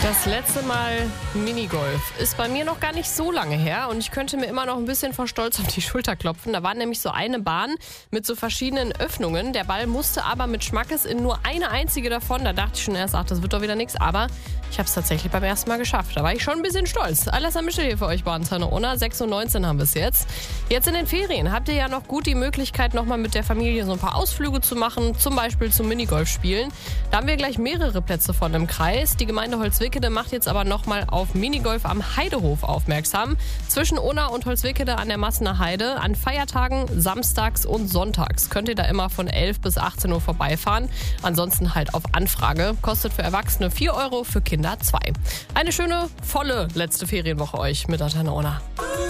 Das letzte Mal Minigolf ist bei mir noch gar nicht so lange her und ich könnte mir immer noch ein bisschen vor Stolz auf die Schulter klopfen. Da war nämlich so eine Bahn mit so verschiedenen Öffnungen. Der Ball musste aber mit Schmackes in nur eine einzige davon. Da dachte ich schon erst, ach, das wird doch wieder nichts. Aber ich habe es tatsächlich beim ersten Mal geschafft. Da war ich schon ein bisschen stolz. Alles am Mischel hier für euch bei Antenne Unna. 6:19 haben wir es jetzt. Jetzt in den Ferien habt ihr ja noch gut die Möglichkeit, nochmal mit der Familie so ein paar Ausflüge zu machen. Zum Beispiel zum Minigolf spielen. Da haben wir gleich mehrere Plätze von im Kreis. Die Gemeinde Holzwickede macht jetzt aber nochmal auf Minigolf am Heidehof aufmerksam. Zwischen Unna und Holzwickede an der Massener Heide. An Feiertagen, samstags und sonntags könnt ihr da immer von 11 bis 18 Uhr vorbeifahren. Ansonsten halt auf Anfrage. Kostet für Erwachsene 4 Euro, für Kinder 2. Eine schöne, volle letzte Ferienwoche euch mit Antenne Unna.